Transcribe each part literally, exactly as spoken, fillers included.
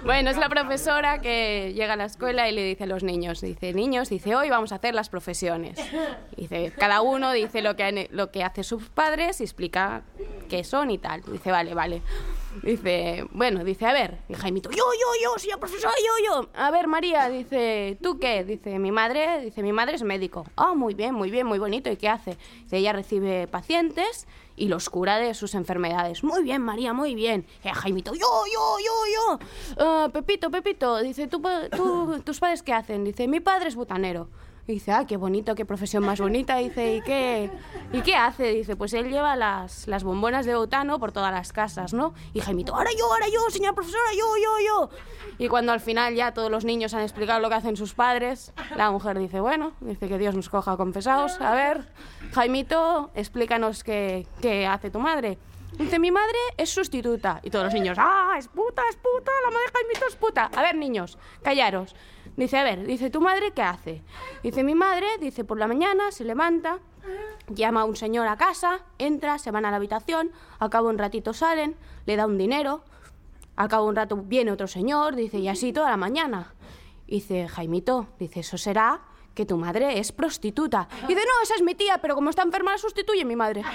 Bueno, es la profesora que llega a la escuela y le dice a los niños, dice, niños, dice, hoy vamos a hacer las profesiones. Dice, cada uno dice lo que, lo que hace sus padres y explica qué son y tal. Dice, vale, vale. Dice, bueno, dice, a ver, y Jaimito, yo, yo, yo, señor profesor, yo, yo. A ver, María, dice, ¿tú qué? Dice, mi madre, dice, mi madre es médico. Ah, oh, muy bien, muy bien, muy bonito. ¿Y qué hace? Dice, ella recibe pacientes y los cura de sus enfermedades. Muy bien, María, muy bien. Y Jaimito, yo, yo, yo, yo. Uh, Pepito, Pepito, dice, ¿tú, tú, ¿tus padres qué hacen? Dice, mi padre es butanero. Y dice, ah, qué bonito, qué profesión más bonita. Dice, ¿y qué, ¿y qué hace? Dice, pues él lleva las, las bombonas de butano por todas las casas, ¿no? Y Jaimito, ahora yo, ahora yo, señora profesora, yo, yo, yo. Y cuando al final ya todos los niños han explicado lo que hacen sus padres, la mujer dice, bueno, dice que Dios nos coja confesados. A ver, Jaimito, explícanos qué, qué hace tu madre. Dice, mi madre es sustituta. Y todos los niños, ah, es puta, es puta, la madre de Jaimito es puta. A ver, niños, callaros. Dice, a ver, dice, ¿tu madre qué hace? Dice, mi madre, dice, por la mañana se levanta, llama a un señor a casa, entra, se van a la habitación, al cabo un ratito salen, le da un dinero, al cabo un rato viene otro señor, dice, y así toda la mañana. Dice, Jaimito, dice, eso será que tu madre es prostituta. Dice, no, esa es mi tía, pero como está enferma la sustituye mi madre.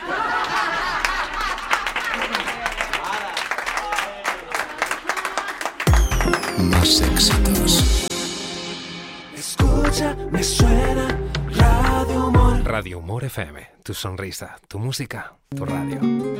Más éxitos. Escucha, me suena Radio Humor. Radio Humor F M, tu sonrisa, tu música, tu radio.